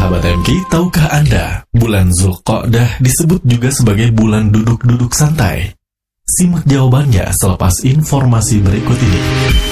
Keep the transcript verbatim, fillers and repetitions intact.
Sahabat M K, tahukah Anda, bulan Zulqa'dah disebut juga sebagai bulan duduk-duduk santai? Simak jawabannya selepas informasi berikut ini.